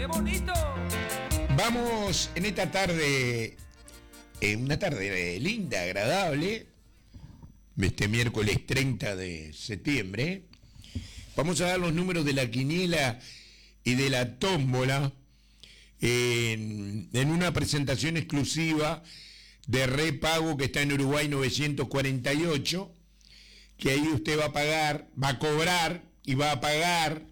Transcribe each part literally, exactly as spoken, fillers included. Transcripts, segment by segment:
¡Qué bonito! Vamos en esta tarde, en una tarde linda, agradable, este miércoles treinta de septiembre, vamos a dar los números de la quiniela y de la tómbola en, en una presentación exclusiva de repago que está en Uruguay novecientos cuarenta y ocho, que ahí usted va a pagar, va a cobrar y va a pagar,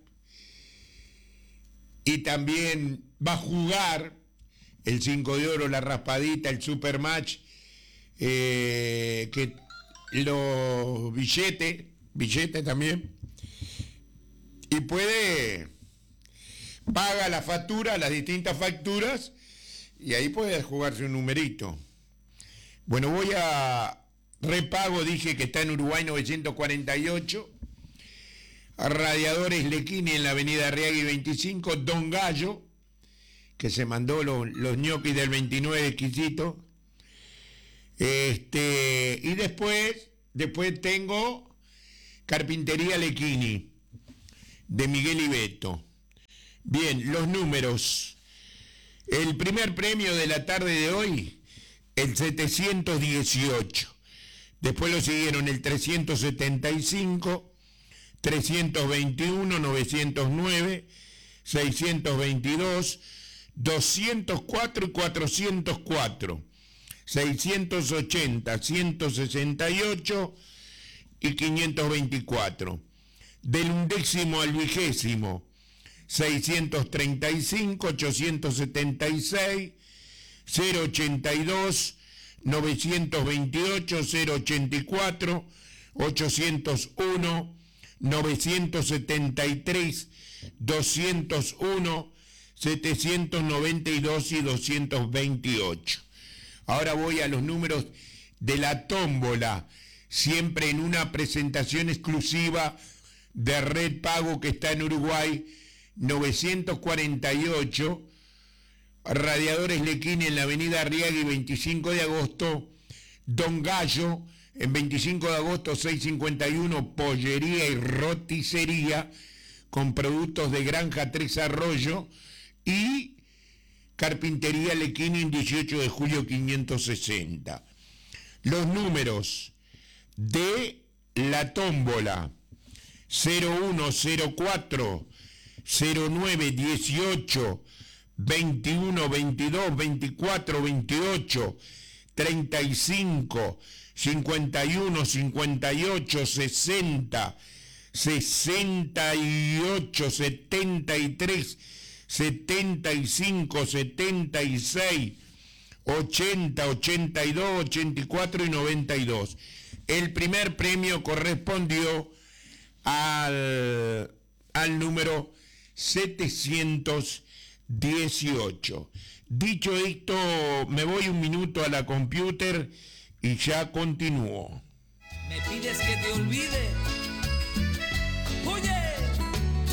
y también va a jugar el cinco de oro, la raspadita, el supermatch, eh, que los billetes, billetes también, y puede, paga la factura, las distintas facturas, y ahí puede jugarse un numerito. Bueno, voy a repago, dije que está en Uruguay novecientos cuarenta y ocho, a Radiadores Lequini en la avenida Arriagui veinticinco, Don Gallo, que se mandó los, los ñoquis del veintinueve exquisito. Este, y después, después tengo Carpintería Lequini, de Miguel Ibeto. Bien, los números. El primer premio de la tarde de hoy, el setecientos dieciocho. Después lo siguieron el trescientos setenta y cinco, trescientos veintiuno, novecientos nueve, seiscientos veintidós, doscientos cuatro y cuatrocientos cuatro, seiscientos ochenta, ciento sesenta y ocho y quinientos veinticuatro. Del undécimo al vigésimo, seiscientos treinta y cinco, ochocientos setenta y seis, cero ochenta y dos, novecientos veintiocho, cero ochenta y cuatro, ochocientos uno, novecientos setenta y tres, doscientos uno, setecientos noventa y dos y doscientos veintiocho. Ahora voy a los números de la tómbola, siempre en una presentación exclusiva de Red Pago que está en Uruguay novecientos cuarenta y ocho, Radiadores Lequini en la avenida Arriagui veinticinco de agosto, Don Gallo en veinticinco de agosto seiscientos cincuenta y uno, pollería y roticería con productos de Granja Tres Arroyo, y Carpintería Lequini en dieciocho de julio quinientos sesenta. Los números de la tómbola: cero uno, cero cuatro, cero nueve, dieciocho, veintiuno, veintidós, veinticuatro, veintiocho, treinta y cinco, cincuenta y uno, cincuenta y ocho, sesenta, sesenta y ocho, setenta y tres, setenta y cinco, setenta y seis, ochenta, ochenta y dos, ochenta y cuatro y noventa y dos. El primer premio correspondió al, al número setecientos dieciocho. Dicho esto, me voy un minuto a la computer y ya continúo. ¿Me pides que te olvide?